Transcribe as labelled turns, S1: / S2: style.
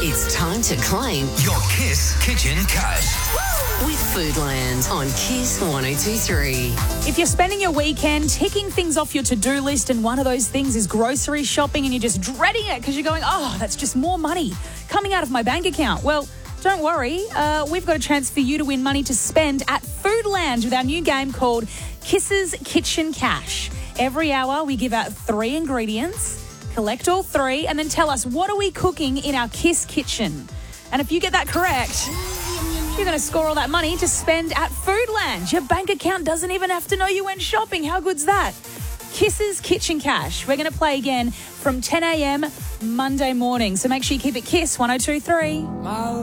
S1: It's time to claim
S2: your Kiss Kitchen Cash.
S1: with Foodland on Kiss 1023.
S3: If you're spending your weekend ticking things off your to-do list and one of those things is grocery shopping and you're just dreading it because you're going, oh, that's just more money coming out of my bank account. Well, don't worry. We've got a chance for you to win money to spend at Foodland with our new game called Kiss's Kitchen Cash. Every hour we give out 3 ingredients, collect all 3, and then tell us what are we cooking in our Kiss kitchen. And if you get that correct, you're going to score all that money to spend at Foodland. Your bank account doesn't even have to know you went shopping. How good's that? Kiss's Kitchen Cash. We're going to play again from 10 a.m. Monday morning. So make sure you keep it Kiss 1023.